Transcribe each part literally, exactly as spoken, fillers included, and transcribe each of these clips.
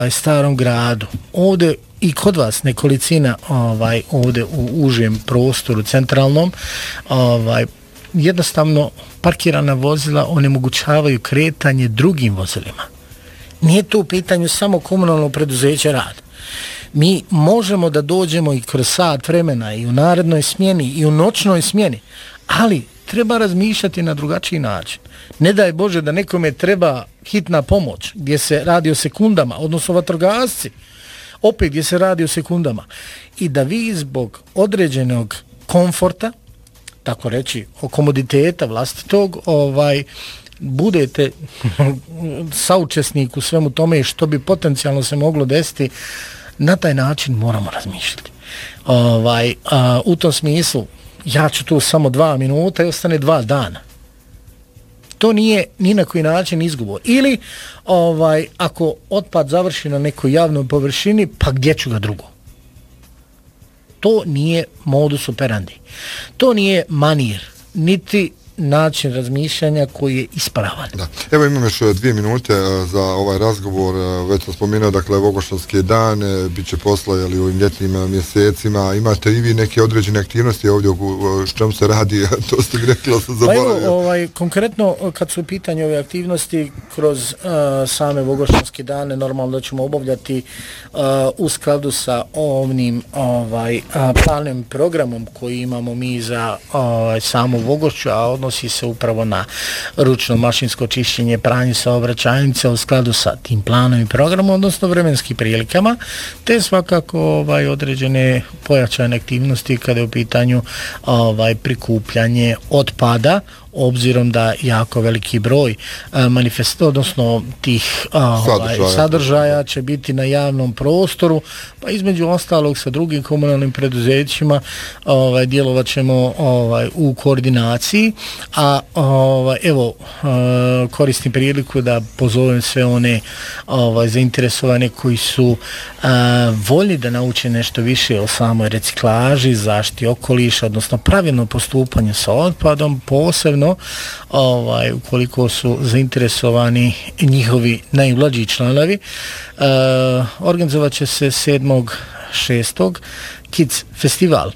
Starom gradu, ovdje i kod vas nekolicina ovaj, ovdje u užem prostoru centralnom, ovaj, jednostavno parkirana vozila onemogućavaju kretanje drugim vozilima. Nije to u pitanju samo komunalno preduzeće rad. Mi možemo da dođemo i kroz sat vremena i u narednoj smjeni i u noćnoj smjeni, ali treba razmišljati na drugačiji način. Ne daj Bože da nekome treba hitna pomoć gdje se radi o sekundama, odnosno vatrogasci, opet gdje se radi o sekundama. I da vi zbog određenog komforta, tako reći, komoditeta vlastitog, ovaj, budete saučesnik u svemu tome što bi potencijalno se moglo desiti, na taj način moramo razmišljati. Ovaj, a, u tom smislu, ja ću tu samo dva minuta i ostane dva dana. To nije ni na koji način izgovor. Ili, ovaj, ako otpad završi na nekoj javnoj površini, pa gdje ću ga drugo? To nije modus operandi. To nije manir, niti način razmišljanja koji je ispravan. Da. Evo imam još dvije minute za ovaj razgovor. Već sam spomenuo, dakle, Vogošćanske dane, bit će posla jeli, u ovim ljetnim mjesecima. Imate i vi neke određene aktivnosti ovdje o čemu se radi? To ste mi rekli, sam zaboravio. Pa evo, ovaj, konkretno, kad su u pitanju ove aktivnosti, kroz uh, same Vogošćanske dane, normalno da ćemo obavljati uh, u skladu sa ovnim ovaj, uh, planem programom koji imamo mi za ovaj, samu Vogošću, a odnosi se upravo na ručno mašinsko čišćenje, pranje saobraćajnica u skladu sa tim planom i programom, odnosno vremenskim prilikama, te svakako ovaj, određene pojačane aktivnosti kada je u pitanju ovaj, prikupljanje otpada, obzirom da jako veliki broj manifesta, odnosno tih ovaj, sadržaja. sadržaja će biti na javnom prostoru, pa između ostalog sa drugim komunalnim preduzećima ovaj, djelovat ćemo ovaj, u koordinaciji, a ovaj, evo koristim priliku da pozovem sve one ovaj, zainteresovane koji su a, voljni da nauče nešto više o samoj reciklaži, zaštiti okoliša, odnosno pravilno postupanje sa otpadom, posebno ovaj, ukoliko su zainteresovani njihovi najmlađi članovi. Uh, organizovat će se sedmog šestog Kids festival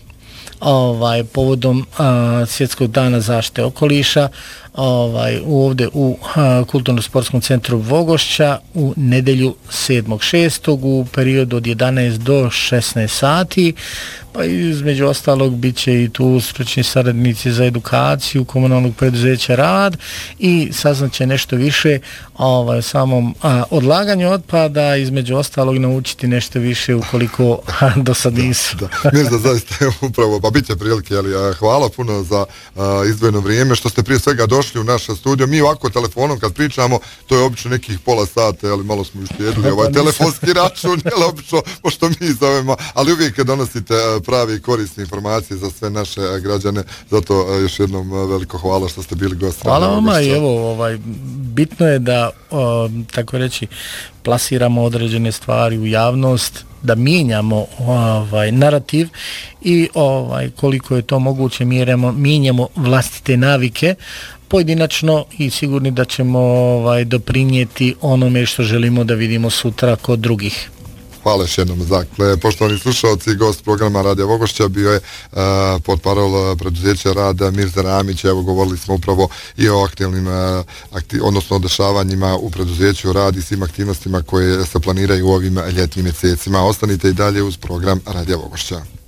ovaj, povodom uh, Svjetskog dana zaštite okoliša ovaj, ovdje u uh, Kulturno-sportskom centru Vogošća u nedjelju sedmog šestog u periodu od jedanaest do šesnaest sati. Pa između ostalog bit će i tu stručni saradnici za edukaciju komunalnog preduzeća Rad i saznaće nešto više ovaj, samom a, odlaganju otpada, između ostalog naučiti nešto više ukoliko a, do sad nisu. Da, da. Mislim da zaista je upravo, pa bit će prilike, ali hvala puno za a, izdvojeno vrijeme što ste prije svega došli u naš studio. Mi ovako telefonom kad pričamo, to je obično nekih pola sata, ali malo smo uštjedili ovaj telefonski račun, jel obično, pošto mi zovemo, ali uvijek donosite pravi korisne informacije za sve naše građane, zato još jednom veliko hvala što ste bili gosti. Hvala vama i evo, ovaj, bitno je da, o, tako reći, plasiramo određene stvari u javnost, da mijenjamo ovaj, narativ i ovaj, koliko je to moguće mjeramo, mijenjamo vlastite navike pojedinačno i sigurni da ćemo ovaj, doprinijeti onome što želimo da vidimo sutra kod drugih. Hvala još jednom. Dakle, poštovani slušalci, gost programa Radija Vogošća bio je uh, pod parol preduzeća Rada Mirza Ramić. Evo, govorili smo upravo i o aktivnim, uh, aktiv, odnosno o dešavanjima u preduzeću Rad i svim aktivnostima koje se planiraju u ovim ljetnim mjesecima. Ostanite i dalje uz program Radija Vogošća.